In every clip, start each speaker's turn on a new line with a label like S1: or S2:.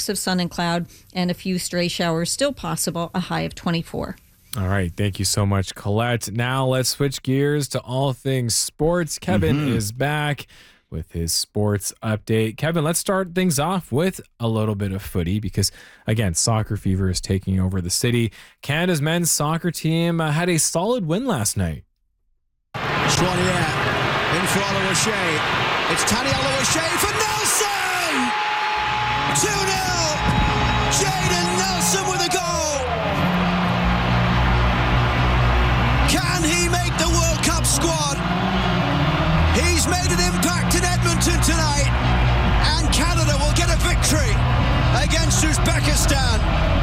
S1: mix of sun and cloud, and a few stray showers still possible, a high of 24.
S2: All right. Thank you so much, Colette. Now let's switch gears to all things sports. Kevin is back with his sports update. Kevin, let's start things off with a little bit of footy because, again, soccer fever is taking over the city. Canada's men's soccer team had a solid win last night.
S3: Chouanière in for Oluwaseyi. It's Tani Oluwaseyi for Nelson! 2-0! Jaden Nelson with a goal! Can he make the World Cup squad? He's made an impact in Edmonton tonight, and Canada will get a victory against Uzbekistan.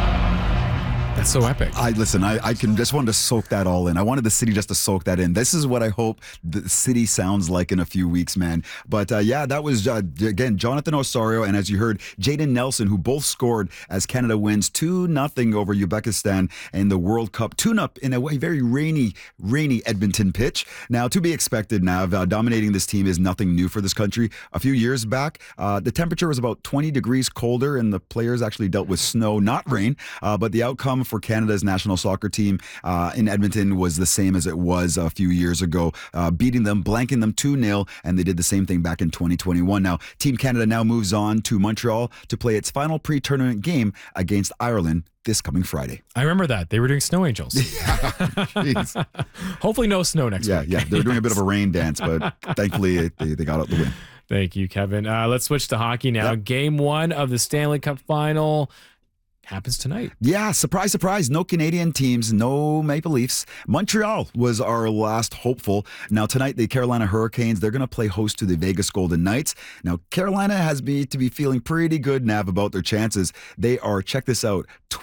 S2: That's so epic.
S4: I just wanted to soak that all in. I wanted the city just to soak that in. This is what I hope the city sounds like in a few weeks, man. But that was, again, Jonathan Osorio, and as you heard, Jaden Nelson, who both scored as Canada wins 2-0 over Uzbekistan in the World Cup tune-up in a very rainy Edmonton pitch. Now, to be expected, Nav, dominating this team is nothing new for this country. A few years back, the temperature was about 20 degrees colder, and the players actually dealt with snow, not rain, but the outcome for Canada's national soccer team in Edmonton was the same as it was a few years ago, beating them, blanking them 2-0, and they did the same thing back in 2021. Now, Team Canada now moves on to Montreal to play its final pre-tournament game against Ireland this coming Friday.
S2: I remember that. They were doing snow angels.
S4: Jeez.
S2: Hopefully no snow next week.
S4: Yeah, they're doing a bit of a rain dance, but thankfully they got out the win.
S2: Thank you, Kevin. Let's switch to hockey now.
S4: Yep.
S2: Game 1 of the Stanley Cup Final happens tonight.
S4: Yeah, surprise, surprise. No Canadian teams, no Maple Leafs. Montreal was our last hopeful. Now, tonight, the Carolina Hurricanes, they're going to play host to the Vegas Golden Knights. Now, Carolina has to be feeling pretty good, Nav, about their chances. They are, check this out,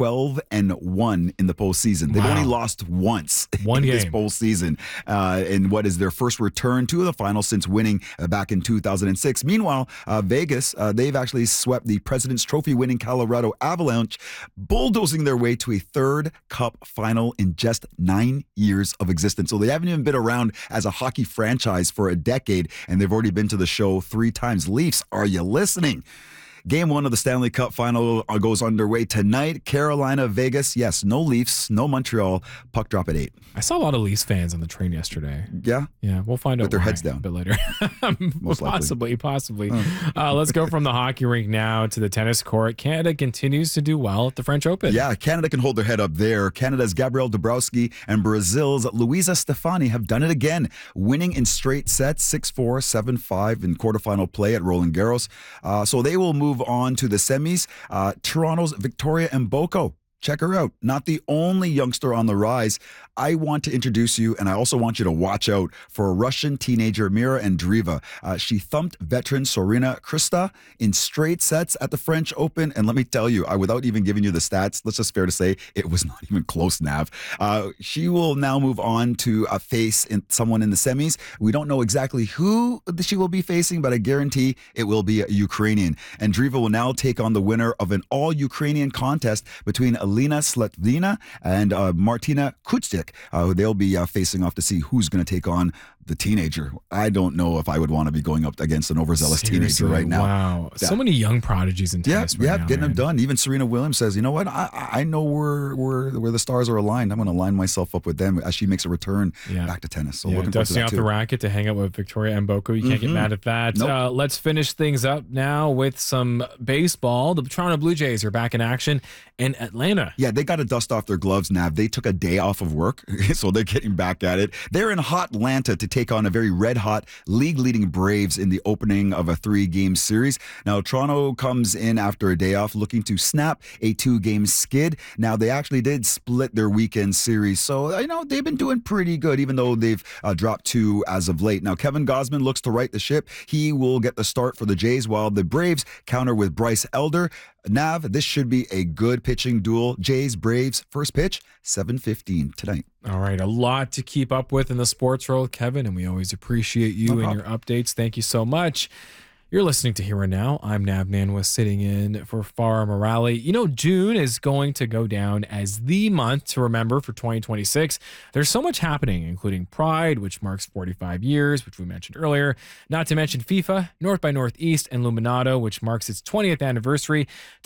S4: 12-1 in the postseason. They've only lost once in this postseason in what is their first return to the final since winning back in 2006. Meanwhile, Vegas, they've actually swept the President's Trophy winning Colorado Avalanche, bulldozing their way to a third Cup final in just 9 years of existence. So they haven't even been around as a hockey franchise for a decade, and they've already been to the show 3 times. Leafs, are you listening? Game 1 of the Stanley Cup Final goes underway tonight. Carolina, Vegas. Yes, no Leafs, no Montreal. Puck drop at 8.
S2: I saw a lot of Leafs fans on the train yesterday.
S4: Yeah?
S2: Yeah, we'll find out
S4: with their
S2: why
S4: heads down
S2: a bit later.
S4: Most
S2: possibly. Let's go from the hockey rink now to the tennis court. Canada continues to do well at the French Open.
S4: Yeah, Canada can hold their head up there. Canada's Gabrielle Dabrowski and Brazil's Luisa Stefani have done it again, winning in straight sets, 6-4, 7-5 in quarterfinal play at Roland Garros. So they will move on to the semis. Toronto's Victoria Mboko. Check her out. Not the only youngster on the rise. I want to introduce you, and I also want you to watch out for a Russian teenager, Mira Andreeva. She thumped veteran Sorina Krista in straight sets at the French Open. And let me tell you, without even giving you the stats, let's just fair to say it was not even close, Nav. She will now move on to face someone in the semis. We don't know exactly who she will be facing, but I guarantee it will be a Ukrainian. Andreeva will now take on the winner of an all-Ukrainian contest between Alina Sletvina and Martina Kuchtik. They'll be facing off to see who's going to take on the teenager. I don't know if I would want to be going up against an overzealous teenager right now.
S2: Wow. Yeah. So many young prodigies in tennis right now.
S4: Getting them done. Even Serena Williams says, you know what? I know where the stars are aligned. I'm going to line myself up with them as she makes a return back to tennis. So looking forward to
S2: dusting
S4: that
S2: off
S4: too.
S2: the racket to hang out with Victoria Mboko. You can't get mad at that.
S4: Nope.
S2: Let's finish things up now with some baseball. The Toronto Blue Jays are back in action in Atlanta.
S4: Yeah, they got to dust off their gloves, Nav. They took a day off of work, so they're getting back at it. They're in hot Atlanta to take on a very red-hot league-leading Braves in the opening of a 3-game series. Now, Toronto comes in after a day off looking to snap a 2-game skid. Now, they actually did split their weekend series, so, they've been doing pretty good, even though they've dropped 2 as of late. Now, Kevin Gausman looks to right the ship. He will get the start for the Jays, while the Braves counter with Bryce Elder. Nav, this should be a good pitching duel. Jays, Braves, first pitch, 7:15 tonight.
S2: All right, a lot to keep up with in the sports world, Kevin, and we always appreciate you and your updates. Thank you so much. You're listening to Here and Now. I'm Nav Nanwa, sitting in for Farah Morale. June is going to go down as the month to remember for 2026. There's so much happening, including Pride, which marks 45 years, which we mentioned earlier. Not to mention FIFA, North by Northeast, and Luminato, which marks its 20th anniversary.